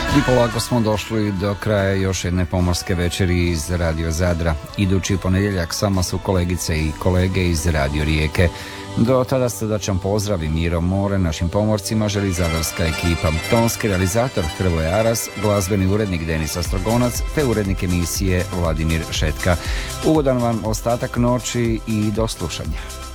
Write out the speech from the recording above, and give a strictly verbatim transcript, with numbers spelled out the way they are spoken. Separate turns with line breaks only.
I polako smo došli do kraja još jedne pomorske večeri iz Radio Zadra. Idući ponedjeljak sama su kolegice i kolege iz Radio Rijeke. Do tada srdačan pozdrav i miro more našim pomorcima želi zadarska ekipa. Tonski realizator Hrvoje Aras, glazbeni urednik Denis Astrogonac te urednik emisije Vladimir Šetka. Ugodan vam ostatak noći i do slušanja.